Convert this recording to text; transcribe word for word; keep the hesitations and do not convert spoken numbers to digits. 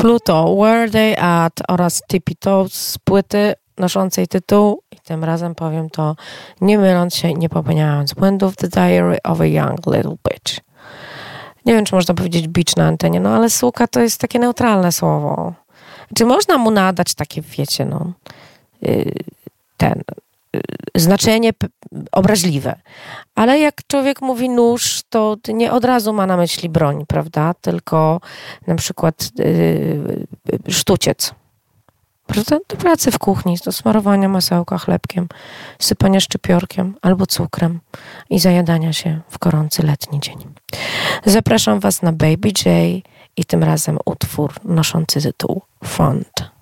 Pluto, Where They At oraz Tippy Toes z płyty noszącej tytuł, i tym razem powiem to nie myląc się i nie popełniając błędów, The Diary of a Young Little Bitch. Nie wiem, czy można powiedzieć bitch na antenie, no ale suka to jest takie neutralne słowo. Czy można mu nadać takie, wiecie, no, ten, znaczenie obraźliwe. Ale jak człowiek mówi nóż, to nie od razu ma na myśli broń, prawda? Tylko na przykład yy, sztuciec. Prawda? Do pracy w kuchni, do smarowania masełka chlebkiem, sypania szczypiorkiem albo cukrem i zajadania się w gorący letni dzień. Zapraszam Was na Baby J i tym razem utwór noszący tytuł Front.